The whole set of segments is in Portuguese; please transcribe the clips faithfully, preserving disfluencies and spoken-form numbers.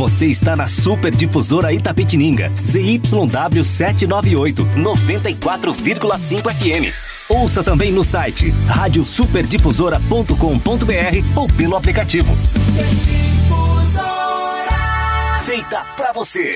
Você está na Super Difusora Itapetininga, Z Y W setecentos e noventa e oito, noventa e quatro vírgula cinco F M. Ouça também no site rádio super difusora ponto com ponto b r ou pelo aplicativo. Super Difusora, feita pra você.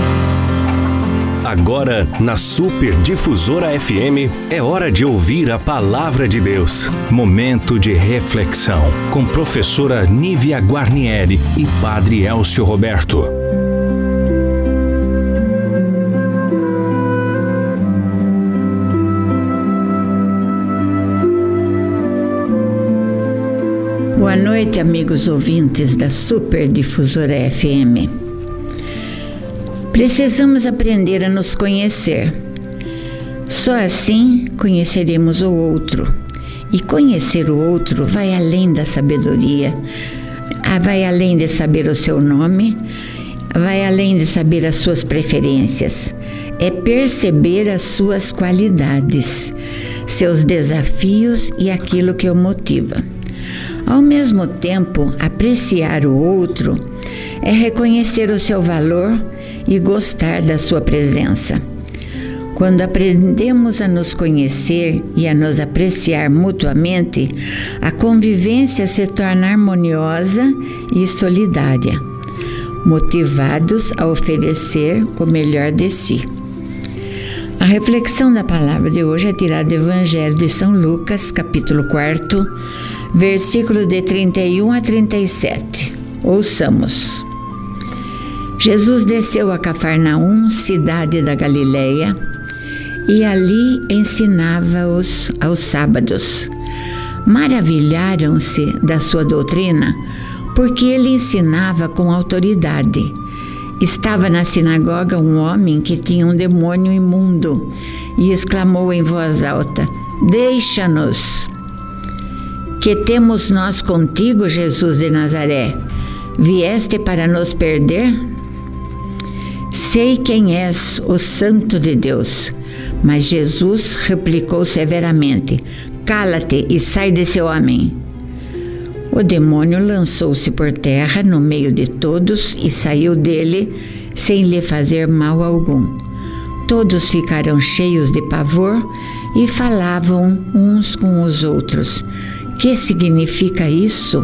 Agora, na Super Difusora F M, é hora de ouvir a Palavra de Deus. Momento de reflexão, com professora Nívia Guarnieri e padre Elcio Roberto. Boa noite, amigos ouvintes da Super Difusora F M. Precisamos aprender a nos conhecer. Só assim conheceremos o outro. E conhecer o outro vai além da sabedoria, vai além de saber o seu nome, vai além de saber as suas preferências. É perceber as suas qualidades, seus desafios e aquilo que o motiva. Ao mesmo tempo, apreciar o outro é reconhecer o seu valor e gostar da sua presença. Quando aprendemos a nos conhecer e a nos apreciar mutuamente, a convivência se torna harmoniosa e solidária, motivados a oferecer o melhor de si. A reflexão da palavra de hoje é tirada do Evangelho de São Lucas, capítulo quatro, versículos de trinta e um a trinta e sete. Ouçamos. Jesus desceu a Cafarnaum, cidade da Galileia, e ali ensinava-os aos sábados. Maravilharam-se da sua doutrina, porque ele ensinava com autoridade. Estava na sinagoga um homem que tinha um demônio imundo e exclamou em voz alta: Deixa-nos! Que temos nós contigo, Jesus de Nazaré? Vieste para nos perder? Sei quem és, o Santo de Deus. Mas Jesus replicou severamente: Cala-te e sai desse homem. O demônio lançou-se por terra no meio de todos e saiu dele sem lhe fazer mal algum. Todos ficaram cheios de pavor e falavam uns com os outros: Que significa isso?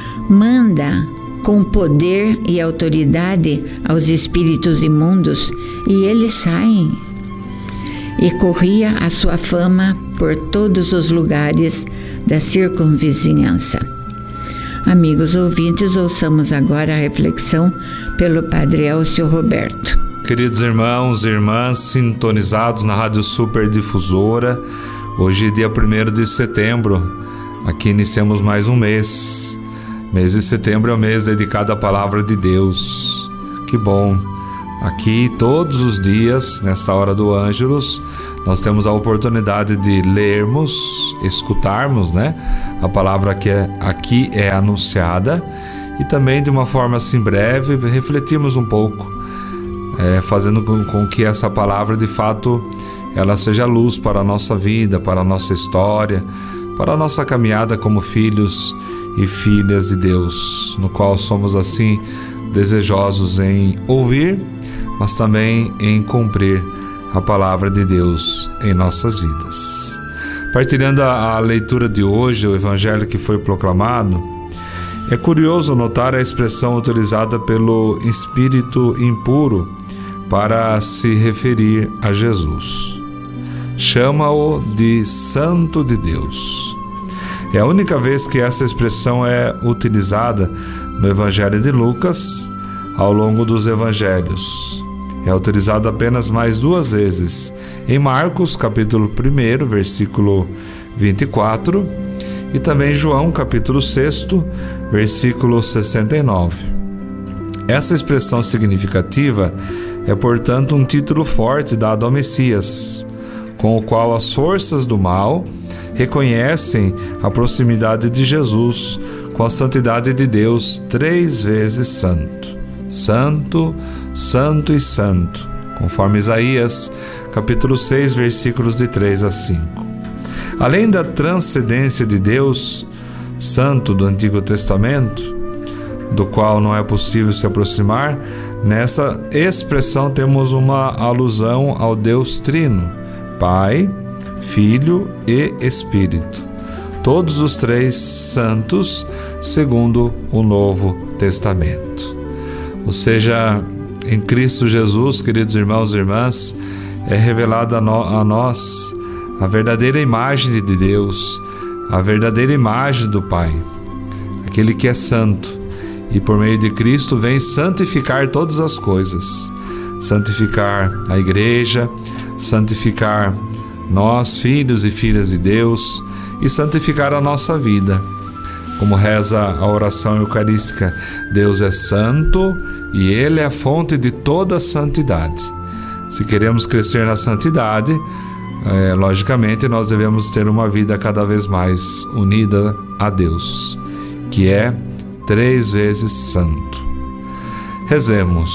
Manda com poder e autoridade aos espíritos imundos e eles saem. E corria a sua fama por todos os lugares da circunvizinhança. Amigos ouvintes, ouçamos agora a reflexão pelo padre Elcio Roberto. Queridos irmãos e irmãs sintonizados na Rádio Super Difusora, hoje dia primeiro de setembro, aqui iniciamos mais um mês. Mês de setembro é o mês dedicado à Palavra de Deus. Que bom! Aqui todos os dias, nesta hora do Ângelus, nós temos a oportunidade de lermos, escutarmos, né, a palavra que é, aqui é anunciada e também de uma forma assim breve, refletirmos um pouco, é, fazendo com, com que essa palavra de fato ela seja luz para a nossa vida, para a nossa história, para a nossa caminhada como filhos e filhas de Deus, no qual somos assim desejosos em ouvir, mas também em cumprir a palavra de Deus em nossas vidas. Partilhando a, a leitura de hoje, o evangelho que foi proclamado, é curioso notar a expressão utilizada pelo espírito impuro para se referir a Jesus. Chama-o de Santo de Deus. É a única vez que essa expressão é utilizada no Evangelho de Lucas ao longo dos Evangelhos. É utilizada apenas mais duas vezes, em Marcos, capítulo um, versículo vinte e quatro, e também João, capítulo seis, versículo sessenta e nove. Essa expressão significativa é, portanto, um título forte dado ao Messias, com o qual as forças do mal reconhecem a proximidade de Jesus com a santidade de Deus, três vezes santo. Santo, santo e santo, conforme Isaías, capítulo seis, versículos de três a cinco. Além da transcendência de Deus, santo do Antigo Testamento, do qual não é possível se aproximar, nessa expressão temos uma alusão ao Deus Trino, Pai, Filho e Espírito. Todos os três santos, segundo o Novo Testamento. Ou seja, em Cristo Jesus, queridos irmãos e irmãs, é revelada a, no, a nós a verdadeira imagem de Deus, a verdadeira imagem do Pai, aquele que é santo, e por meio de Cristo vem santificar todas as coisas, santificar a igreja, santificar nós, filhos e filhas de Deus, e santificar a nossa vida. Como reza a oração eucarística, Deus é santo e Ele é a fonte de toda a santidade. Se queremos crescer na santidade, é, logicamente nós devemos ter uma vida cada vez mais unida a Deus, que é três vezes santo. Rezemos.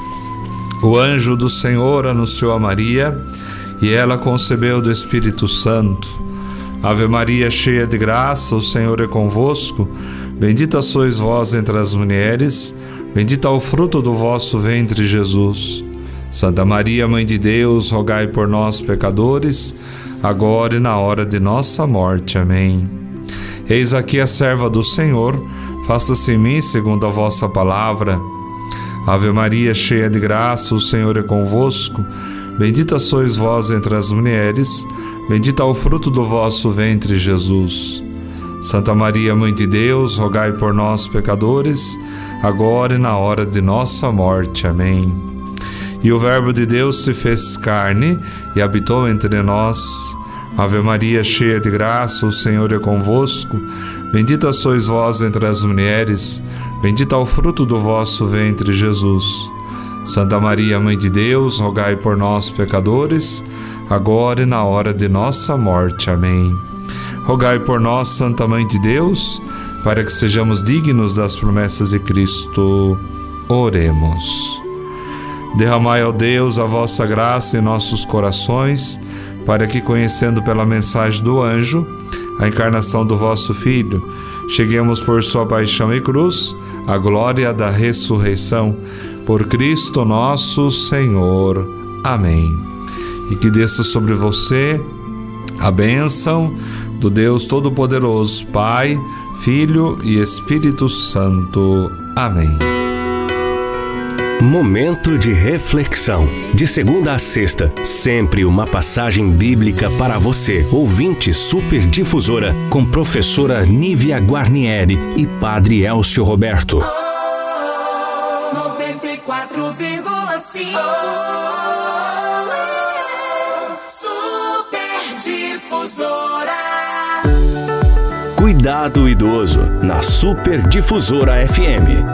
O anjo do Senhor anunciou a Maria, e ela concebeu do Espírito Santo. Ave Maria, cheia de graça, o Senhor é convosco. Bendita sois vós entre as mulheres, bendito é o fruto do vosso ventre, Jesus. Santa Maria, Mãe de Deus, rogai por nós, pecadores, agora e na hora de nossa morte. Amém. Eis aqui a serva do Senhor, faça-se em mim segundo a vossa palavra. Ave Maria, cheia de graça, o Senhor é convosco. Bendita sois vós entre as mulheres, bendito é o fruto do vosso ventre, Jesus. Santa Maria, Mãe de Deus, rogai por nós, pecadores, agora e na hora de nossa morte. Amém. E o Verbo de Deus se fez carne e habitou entre nós. Ave Maria, cheia de graça, o Senhor é convosco. Bendita sois vós entre as mulheres, bendito é o fruto do vosso ventre, Jesus. Santa Maria, Mãe de Deus, rogai por nós, pecadores, agora e na hora de nossa morte. Amém. Rogai por nós, Santa Mãe de Deus, para que sejamos dignos das promessas de Cristo. Oremos. Derramai, ó Deus, a vossa graça em nossos corações, para que, conhecendo pela mensagem do anjo a encarnação do vosso Filho, cheguemos por sua paixão e cruz à glória da ressurreição. Por Cristo nosso Senhor. Amém. E que desça sobre você a bênção do Deus Todo-Poderoso, Pai, Filho e Espírito Santo. Amém. Momento de reflexão. De segunda a sexta, sempre uma passagem bíblica para você, ouvinte Super Difusora, com professora Nívia Guarnieri e Padre Elcio Roberto. noventa e quatro vírgula cinco Super Difusora. Cuidado Idoso, na Super Difusora F M.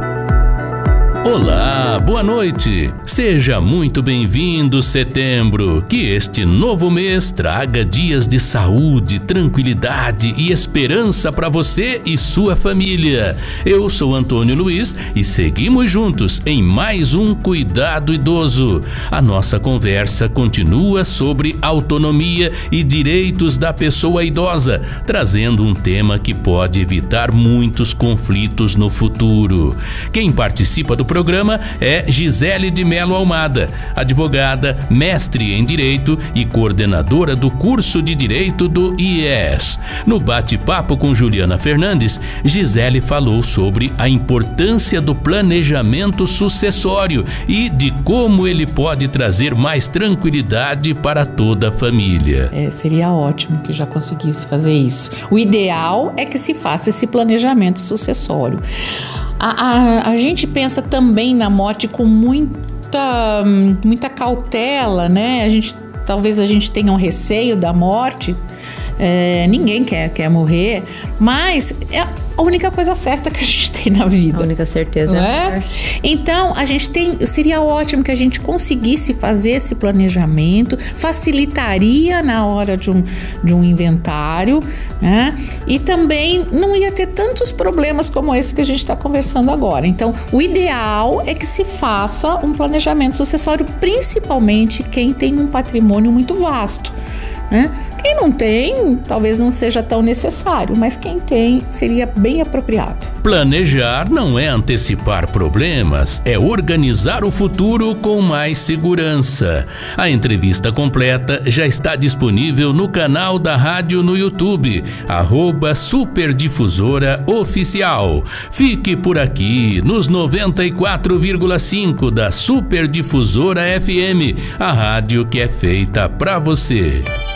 Olá, boa noite! Seja muito bem-vindo, setembro! Que este novo mês traga dias de saúde, tranquilidade e esperança para você e sua família. Eu sou Antônio Luiz e seguimos juntos em mais um Cuidado Idoso. A nossa conversa continua sobre autonomia e direitos da pessoa idosa, trazendo um tema que pode evitar muitos conflitos no futuro. Quem participa do programa programa é Gisele de Melo Almada, advogada, mestre em Direito e coordenadora do curso de Direito do I E S. No bate-papo com Juliana Fernandes, Gisele falou sobre a importância do planejamento sucessório e de como ele pode trazer mais tranquilidade para toda a família. É, seria ótimo que já conseguisse fazer isso. O ideal é que se faça esse planejamento sucessório. A, a, a gente pensa também na morte com muita, muita cautela, né? A gente, talvez a gente tenha um receio da morte, é, ninguém quer, quer morrer, mas é a única coisa certa que a gente tem na vida. A única certeza, não é? Então, a gente tem, seria ótimo que a gente conseguisse fazer esse planejamento, facilitaria na hora de um, de um inventário, né? E também não ia ter tantos problemas como esse que a gente está conversando agora. Então, o ideal é que se faça um planejamento sucessório, principalmente quem tem um patrimônio muito vasto. né? Quem não tem, talvez não seja tão necessário, mas quem tem seria bem apropriado. Planejar não é antecipar problemas, é organizar o futuro com mais segurança. A entrevista completa já está disponível no canal da rádio no YouTube, arroba Superdifusora Oficial. Fique por aqui nos noventa e quatro vírgula cinco da Superdifusora F M, a rádio que é feita para você.